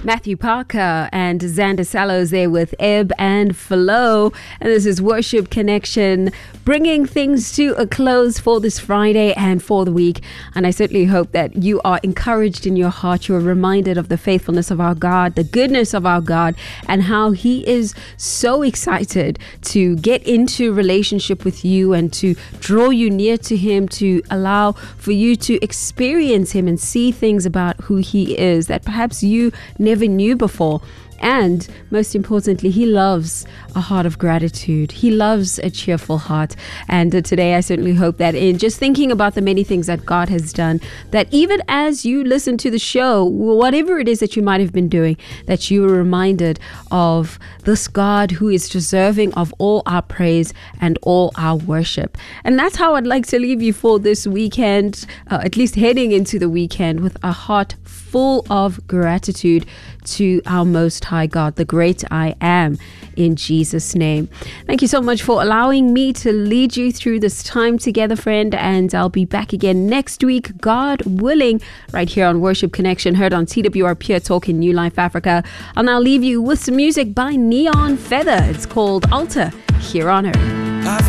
Matthew Parker and Xander Sallows there with Ebb and Flow. And this is Worship Connection, bringing things to a close for this Friday and for the week. And I certainly hope that you are encouraged in your heart. You are reminded of the faithfulness of our God, the goodness of our God, and how He is so excited to get into relationship with you and to draw you near to Him, to allow for you to experience Him and see things about who He is that perhaps you never knew before. And most importantly, He loves a heart of gratitude. He loves a cheerful heart. And today, I certainly hope that in just thinking about the many things that God has done, that even as you listen to the show, whatever it is that you might have been doing, that you are reminded of this God who is deserving of all our praise and all our worship. And that's how I'd like to leave you for this weekend, at least heading into the weekend, with a heart full of gratitude to our Most High God, the great I Am, in Jesus' name. Thank you so much for allowing me to lead you through this time together, friend, and I'll be back again next week, God willing, right here on Worship Connection, heard on TWR Pure Talk in New Life Africa. I'll now leave you with some music by Neon Feather. It's called Altar, here on Earth.